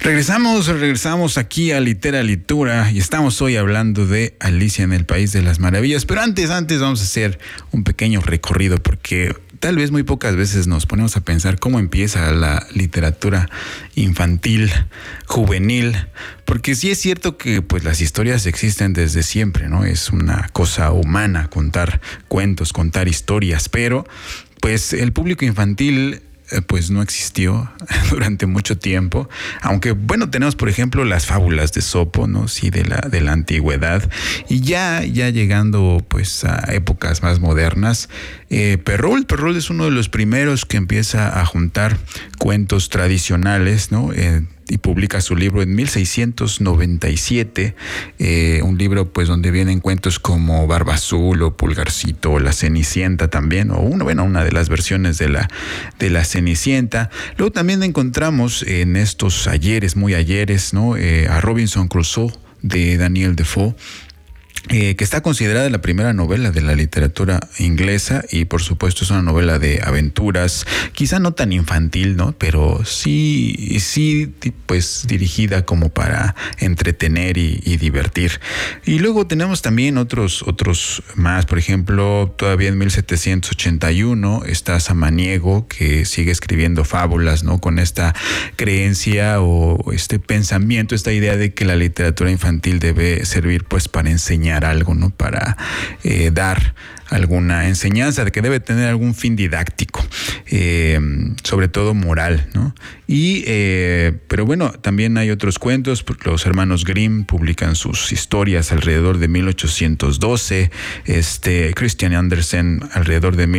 Regresamos aquí a Literatura y estamos hoy hablando de Alicia en el País de las Maravillas. Pero antes vamos a hacer un pequeño recorrido porque tal vez muy pocas veces nos ponemos a pensar cómo empieza la literatura infantil, juvenil, porque sí es cierto que pues las historias existen desde siempre, ¿no? Es una cosa humana contar cuentos, contar historias, pero pues el público infantil pues no existió durante mucho tiempo, aunque bueno, tenemos por ejemplo las fábulas de Esopo, ¿no? Sí, de la antigüedad, y ya llegando pues a épocas más modernas, Perrault es uno de los primeros que empieza a juntar cuentos tradicionales, ¿no? Y publica su libro en 1697, un libro pues donde vienen cuentos como Barba Azul o Pulgarcito o La Cenicienta también, o una de las versiones de la Cenicienta. Luego también encontramos en estos muy ayeres, ¿no? A Robinson Crusoe de Daniel Defoe, que está considerada la primera novela de la literatura inglesa y por supuesto es una novela de aventuras, quizá no tan infantil, ¿no? Pero sí pues dirigida como para entretener y divertir. Y luego tenemos también otros más, por ejemplo, todavía en 1781 está Samaniego, que sigue escribiendo fábulas, ¿no? Con esta creencia o este pensamiento, esta idea de que la literatura infantil debe servir pues para enseñar algo, ¿no? Para dar alguna enseñanza, de que debe tener algún fin didáctico, sobre todo moral, ¿no? Pero bueno, también hay otros cuentos. Los hermanos Grimm publican sus historias alrededor de 1812, Christian Andersen alrededor de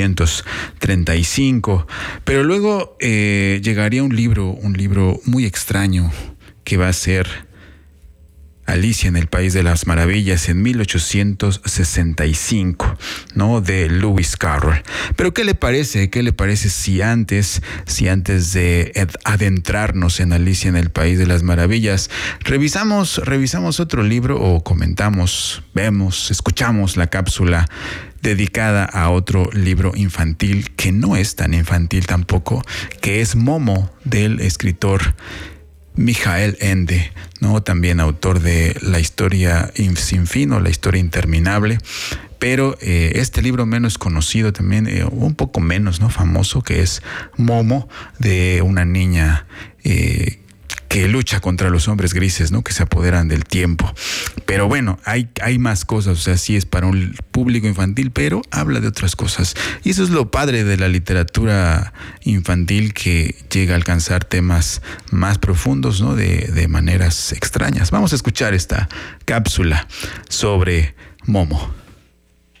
1835, pero luego llegaría un libro muy extraño que va a ser Alicia en el País de las Maravillas en 1865, ¿no? De Lewis Carroll. Pero ¿qué le parece si antes de adentrarnos en Alicia en el País de las Maravillas, revisamos otro libro o comentamos, escuchamos la cápsula dedicada a otro libro infantil que no es tan infantil tampoco, que es Momo, del escritor Michael Ende, ¿no? También autor de La historia sin fin o La historia interminable. Pero este libro menos conocido también, un poco menos, ¿no? Famoso, que es Momo, de una niña que lucha contra los hombres grises, ¿no? Que se apoderan del tiempo. Pero bueno, hay más cosas, o sea, sí es para un público infantil, pero habla de otras cosas. Y eso es lo padre de la literatura infantil, que llega a alcanzar temas más profundos, ¿no? De maneras extrañas. Vamos a escuchar esta cápsula sobre Momo.